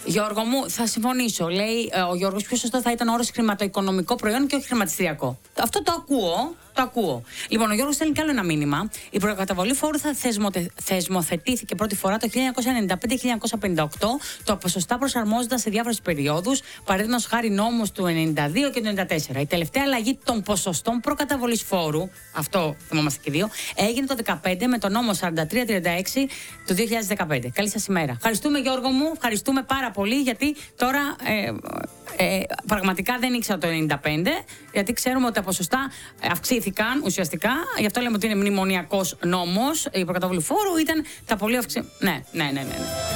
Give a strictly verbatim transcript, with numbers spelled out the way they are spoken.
Γιώργο μου, θα συμφωνήσω. Λέει ε, ο Γιώργος, πιο σωστό θα ήταν ο όρος χρηματοοικονομικό προϊόν και όχι χρηματιστηριακό. Αυτό το ακούω. Το ακούω. Λοιπόν, ο Γιώργος στέλνει κι άλλο ένα μήνυμα. Η προκαταβολή φόρου θα θεσμοτε... θεσμοθετήθηκε πρώτη φορά το χίλια εννιακόσια ενενήντα πέντε με χίλια εννιακόσια πενήντα οκτώ. Το ποσοστά προσαρμόζονταν σε διάφορες περιόδους. Παραδείγματος χάρη νόμος του ενενήντα δύο και του ενενήντα τέσσερα. Η τελευταία αλλαγή των ποσοστών προκαταβολής φόρου, αυτό θυμόμαστε και δύο, έγινε το δεκαπέντε με το νόμο σαράντα τρία τριάντα έξι του δύο χιλιάδες δεκαπέντε. Καλή σας ημέρα. Ευχαριστούμε, Γιώργο μου. Ευχαριστούμε πάρα πολύ, γιατί τώρα ε, ε, πραγματικά δεν ήξερα το ενενήντα πέντε, γιατί ξέρουμε ότι τα ποσοστά αυξήθηκαν ουσιαστικά. Γι' αυτό λέμε ότι είναι μνημονιακός νόμος. Η προκαταβολή φόρου ήταν τα πολύ αυξη... Ναι, ναι, ναι, ναι. ναι.